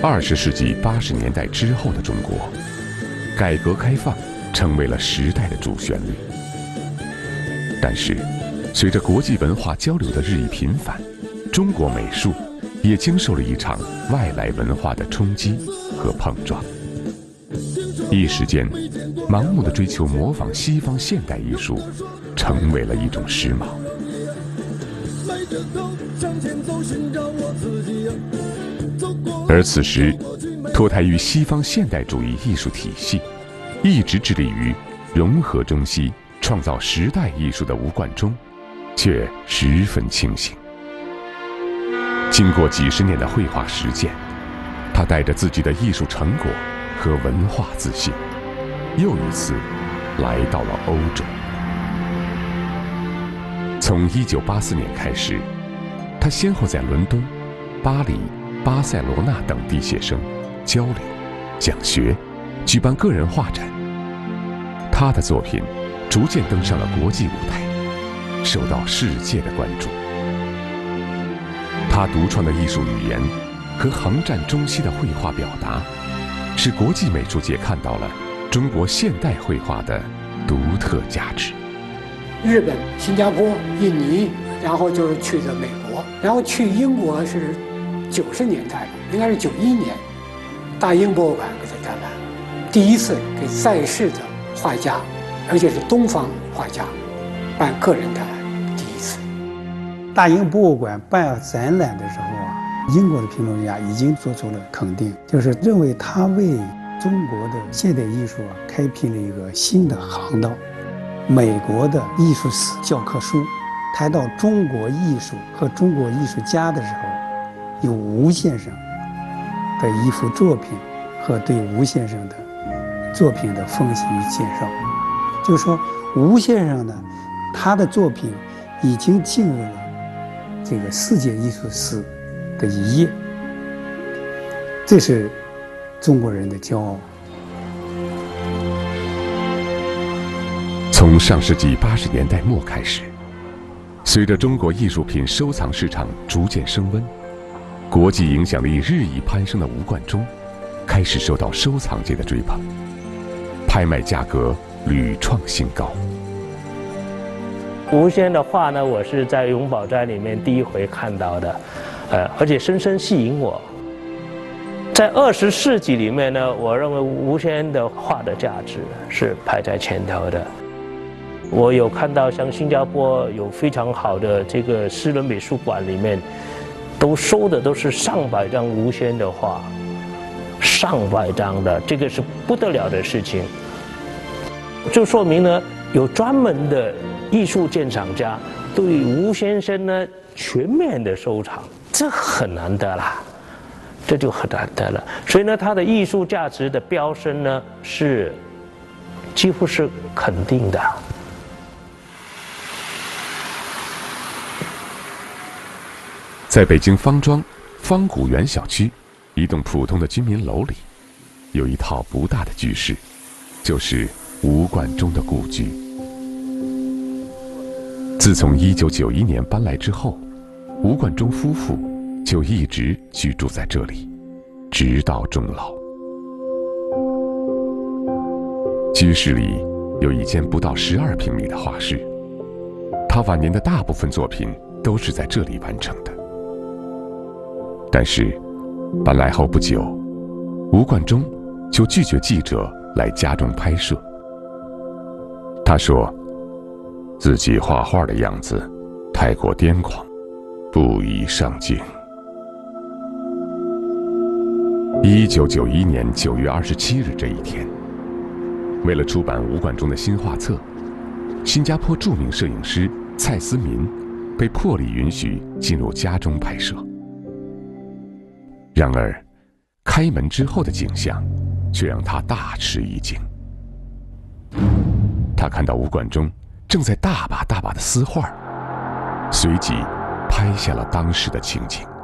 20世纪80年代之后的中国，改革开放成为了时代的主旋律。但是，随着国际文化交流的日益频繁，中国美术也经受了一场外来文化的冲击和碰撞。一时间，盲目的追求模仿西方现代艺术，成为了一种时髦。而此时，脱胎于西方现代主义艺术体系，一直致力于融合中西、创造时代艺术的吴冠中，却十分清醒。经过几十年的绘画实践，他带着自己的艺术成果和文化自信，又一次来到了欧洲。从1984年开始，他先后在伦敦、巴黎、巴塞罗那等地写生、交流、讲学，举办个人画展。他的作品逐渐登上了国际舞台，受到世界的关注。他独创的艺术语言和横占中西的绘画表达，使国际美术界看到了中国现代绘画的独特价值。 日本、新加坡、印尼，然后就是去的美国，然后去英国是90年代，应该是91年，大英博物馆给他展览，第一次给在世的画家，而且是东方画家，办个人展览，第一次。大英博物馆办展览的时候啊，英国的评论家已经做出了肯定，就是认为他为中国的现代艺术开辟了一个新的航道。美国的艺术史教科书谈到中国艺术和中国艺术家的时候，有吴先生的一幅作品和对吴先生的作品的分析与介绍，就是说吴先生呢，他的作品已经进入了这个世界艺术史的一页，这是中国人的骄傲。 从上世纪80年代末开始，随着中国艺术品收藏市场逐渐升温，国际影响力日益攀升的吴冠中，开始受到收藏界的追捧，拍卖价格屡创新高。 吴先生的画呢，我是在永宝斋里面第一回看到的，而且深深吸引我。在20世纪里面呢，我认为吴先生的画的价值是排在前头的。我有看到像新加坡有非常好的这个私人美术馆里面，都收的都是上百张吴先生的画，上百张的，这个是不得了的事情。就说明呢，有专门的艺术鉴赏家对吴先生呢全面的收藏，这很难得啦，这就很难得了。所以呢，他的艺术价值的飙升呢是几乎是肯定的。 在北京方庄方古园小区一栋普通的居民楼里，有一套不大的居室，就是吴冠中的故居。自从1991年搬来之后，吴冠中夫妇就一直居住在这里，直到终老。居室里有一间不到12平米的画室，他晚年的大部分作品都是在这里完成的。但是搬来后不久，吴冠中就拒绝记者来家中拍摄。他说自己画画的样子太过癫狂，不宜上镜。1991年9月27日这一天，为了出版吴冠中的新画册，新加坡著名摄影师蔡思民被破例允许进入家中拍摄。然而开门之后的景象却让他大吃一惊。他看到吴冠中正在大把大把的撕画，随即拍下了当时的情景。